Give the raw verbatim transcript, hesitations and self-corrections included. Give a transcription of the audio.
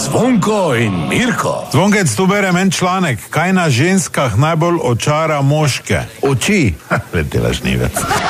Zvonko in Mirko. Zvonkec, tu berem en članek, kaj na ženskah najbolj očara moške. Oči. Letela žnivec.